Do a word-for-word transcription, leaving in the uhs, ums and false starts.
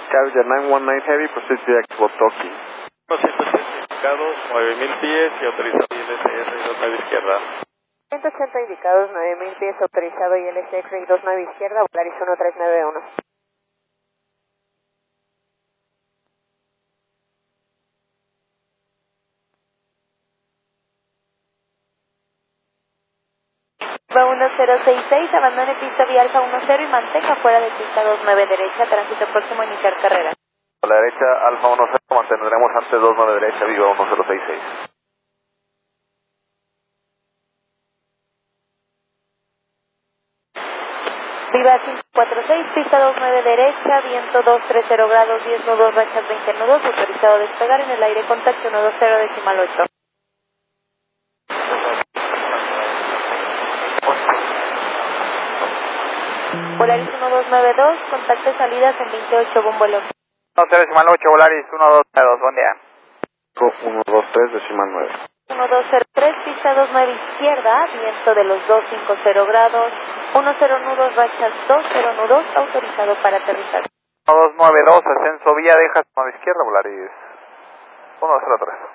Carrier nueve uno nueve Heavy, proceed direct to Otoki. ciento ochenta indicados, nueve mil pies y autorizado I L S R y dos nueve izquierda. ciento ochenta indicados, nueve mil pies, autorizado I L S R y dos nueve izquierda, Volaris uno tres nueve uno. uno cero seis seis, abandone pista vía Alfa uno cero y mantenga fuera de pista dos nueve derecha, tránsito próximo a iniciar carrera. A la derecha, Alfa uno cero, mantendremos antes dos nueve derecha, Viva uno cero seis seis. Viva cinco cuatro seis, pista dos nueve derecha, viento dos tres cero grados, diez nudos, rachas veinte nudos, autorizado a despegar en el aire, contacto uno dos cero decimal ocho. Volaris uno dos nueve dos, contacto salidas en veintiocho, bombolón. uno cero decimal ocho, Volaris uno dos nueve dos, buen día. uno dos tres decimal nueve. uno dos cero tres, pista dos nueve izquierda, viento de los dos cinco cero grados, uno cero nudos, rachas dos cero nudos, autorizado para aterrizar. uno dos nueve dos, ascenso vía, dejas nueve izquierda, Volaris uno cero tres.